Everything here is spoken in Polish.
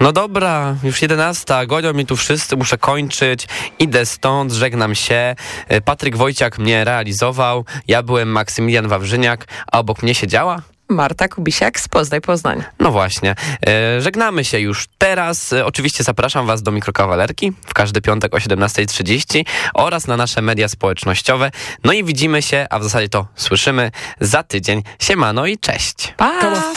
No dobra, już 11, gonią mi tu wszyscy, muszę kończyć, idę stąd, żegnam się. Patryk Wojciak mnie realizował, ja byłem Maksymilian Wawrzyniak, a obok mnie siedziała? Marta Kubisiak z Poznaj Poznań. No właśnie, żegnamy się już teraz. Oczywiście zapraszam Was do Mikrokawalerki w każdy piątek o 17:30 oraz na nasze media społecznościowe. No i widzimy się, a w zasadzie to słyszymy za tydzień. Siemano i cześć. Pa!